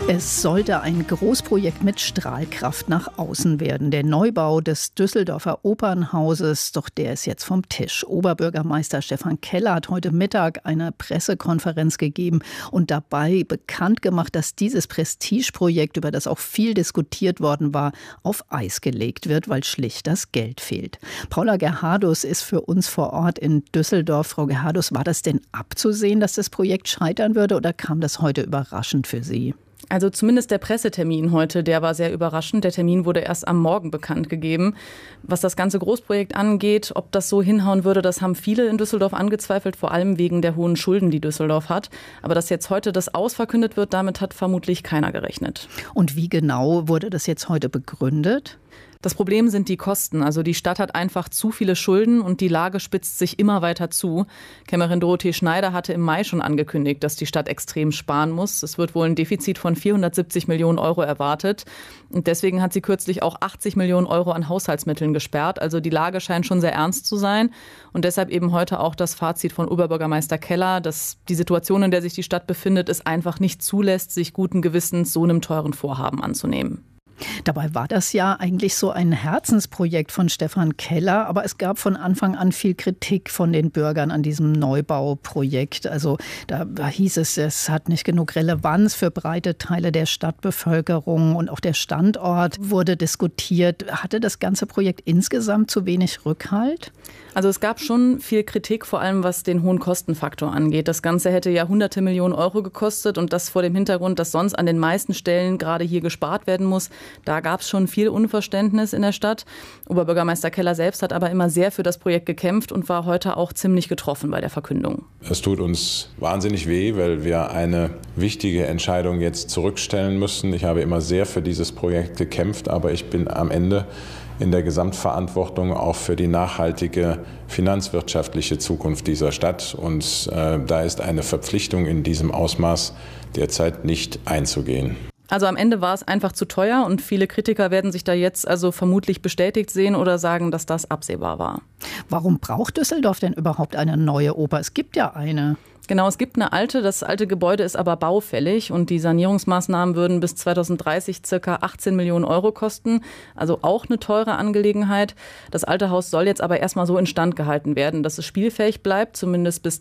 Es sollte ein Großprojekt mit Strahlkraft nach außen werden. Der Neubau des Düsseldorfer Opernhauses, doch der ist jetzt vom Tisch. Oberbürgermeister Stefan Keller hat heute Mittag eine Pressekonferenz gegeben und dabei bekannt gemacht, dass dieses Prestigeprojekt, über das auch viel diskutiert worden war, auf Eis gelegt wird, weil schlicht das Geld fehlt. Paula Gerhardus ist für uns vor Ort in Düsseldorf. Frau Gerhardus, war das denn abzusehen, dass das Projekt scheitern würde, oder kam das heute überraschend für Sie? Also zumindest der Pressetermin heute, der war sehr überraschend. Der Termin wurde erst am Morgen bekannt gegeben. Was das ganze Großprojekt angeht, ob das so hinhauen würde, das haben viele in Düsseldorf angezweifelt, vor allem wegen der hohen Schulden, die Düsseldorf hat. Aber dass jetzt heute das Aus verkündet wird, damit hat vermutlich keiner gerechnet. Und wie genau wurde das jetzt heute begründet? Das Problem sind die Kosten. Also die Stadt hat einfach zu viele Schulden und die Lage spitzt sich immer weiter zu. Kämmerin Dorothee Schneider hatte im Mai schon angekündigt, dass die Stadt extrem sparen muss. Es wird wohl ein Defizit von 470 Millionen Euro erwartet. Und deswegen hat sie kürzlich auch 80 Millionen Euro an Haushaltsmitteln gesperrt. Also die Lage scheint schon sehr ernst zu sein. Und deshalb eben heute auch das Fazit von Oberbürgermeister Keller, dass die Situation, in der sich die Stadt befindet, es einfach nicht zulässt, sich guten Gewissens so einem teuren Vorhaben anzunehmen. Dabei war das ja eigentlich so ein Herzensprojekt von Stefan Keller, aber es gab von Anfang an viel Kritik von den Bürgern an diesem Neubauprojekt. Also da hieß es hat nicht genug Relevanz für breite Teile der Stadtbevölkerung und auch der Standort wurde diskutiert. Hatte das ganze Projekt insgesamt zu wenig Rückhalt? Also es gab schon viel Kritik, vor allem was den hohen Kostenfaktor angeht. Das Ganze hätte ja hunderte Millionen Euro gekostet und das vor dem Hintergrund, dass sonst an den meisten Stellen gerade hier gespart werden muss. Da gab es schon viel Unverständnis in der Stadt. Oberbürgermeister Keller selbst hat aber immer sehr für das Projekt gekämpft und war heute auch ziemlich getroffen bei der Verkündung. Es tut uns wahnsinnig weh, weil wir eine wichtige Entscheidung jetzt zurückstellen müssen. Ich habe immer sehr für dieses Projekt gekämpft, aber ich bin am Ende in der Gesamtverantwortung auch für die nachhaltige finanzwirtschaftliche Zukunft dieser Stadt. Und da ist eine Verpflichtung in diesem Ausmaß derzeit nicht einzugehen. Also am Ende war es einfach zu teuer und viele Kritiker werden sich da jetzt also vermutlich bestätigt sehen oder sagen, dass das absehbar war. Warum braucht Düsseldorf denn überhaupt eine neue Oper? Es gibt ja eine. Genau, es gibt eine alte, das alte Gebäude ist aber baufällig und die Sanierungsmaßnahmen würden bis 2030 ca. 18 Millionen Euro kosten, also auch eine teure Angelegenheit. Das alte Haus soll jetzt aber erstmal so instand gehalten werden, dass es spielfähig bleibt, zumindest bis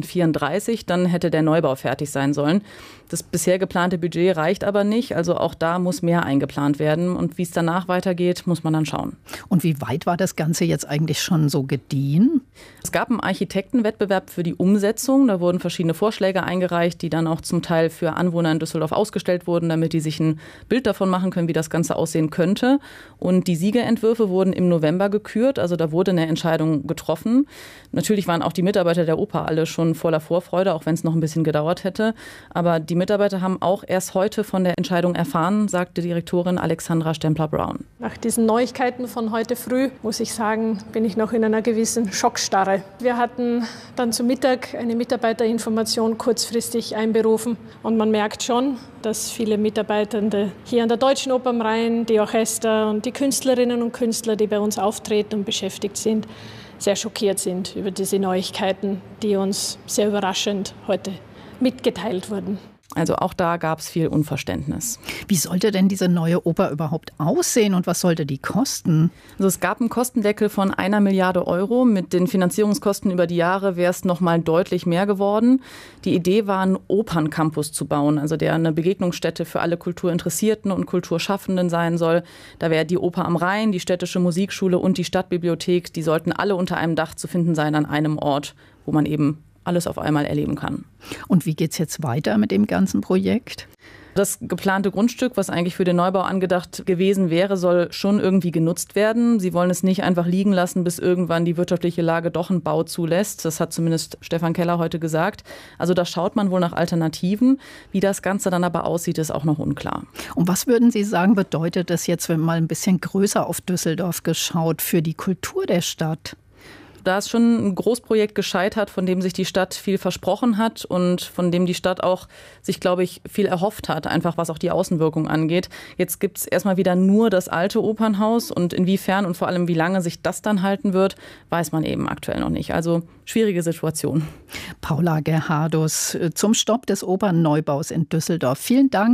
2034, dann hätte der Neubau fertig sein sollen. Das bisher geplante Budget reicht aber nicht, also auch da muss mehr eingeplant werden und wie es danach weitergeht, muss man dann schauen. Und wie weit war das Ganze jetzt eigentlich schon so gediehen? Es gab einen Architektenwettbewerb für die Umsetzung, da wurden verschiedene Vorschläge eingereicht, die dann auch zum Teil für Anwohner in Düsseldorf ausgestellt wurden, damit die sich ein Bild davon machen können, wie das Ganze aussehen könnte. Und die Siegerentwürfe wurden im November gekürt, also da wurde eine Entscheidung getroffen. Natürlich waren auch die Mitarbeiter der Oper alle schon voller Vorfreude, auch wenn es noch ein bisschen gedauert hätte. Aber die Mitarbeiter haben auch erst heute von der Entscheidung erfahren, sagte Direktorin Alexandra Stempler-Brown. Nach diesen Neuigkeiten von heute früh, muss ich sagen, bin ich noch in einer gewissen Schockstarre. Wir hatten dann zu Mittag eine Mitarbeiterinformation kurzfristig einberufen und man merkt schon, dass viele Mitarbeitende hier an der Deutschen Oper am Rhein, die Orchester und die Künstlerinnen und Künstler, die bei uns auftreten und beschäftigt sind, sehr schockiert sind über diese Neuigkeiten, die uns sehr überraschend heute mitgeteilt wurden. Also auch da gab es viel Unverständnis. Wie sollte denn diese neue Oper überhaupt aussehen und was sollte die kosten? Also es gab einen Kostendeckel von 1 Milliarde Euro. Mit den Finanzierungskosten über die Jahre wäre es noch mal deutlich mehr geworden. Die Idee war, einen Operncampus zu bauen, also der eine Begegnungsstätte für alle Kulturinteressierten und Kulturschaffenden sein soll. Da wäre die Oper am Rhein, die Städtische Musikschule und die Stadtbibliothek, die sollten alle unter einem Dach zu finden sein an einem Ort, wo man eben alles auf einmal erleben kann. Und wie geht's jetzt weiter mit dem ganzen Projekt? Das geplante Grundstück, was eigentlich für den Neubau angedacht gewesen wäre, soll schon irgendwie genutzt werden. Sie wollen es nicht einfach liegen lassen, bis irgendwann die wirtschaftliche Lage doch einen Bau zulässt. Das hat zumindest Stefan Keller heute gesagt. Also da schaut man wohl nach Alternativen. Wie das Ganze dann aber aussieht, ist auch noch unklar. Und was würden Sie sagen, bedeutet das jetzt, wenn mal ein bisschen größer auf Düsseldorf geschaut, für die Kultur der Stadt? Da ist schon ein Großprojekt gescheitert, von dem sich die Stadt viel versprochen hat und von dem die Stadt auch sich, glaube ich, viel erhofft hat, einfach was auch die Außenwirkung angeht. Jetzt gibt es erstmal wieder nur das alte Opernhaus und inwiefern und vor allem wie lange sich das dann halten wird, weiß man eben aktuell noch nicht. Also schwierige Situation. Paula Gerhardus zum Stopp des Opernneubaus in Düsseldorf. Vielen Dank.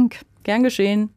Gern geschehen.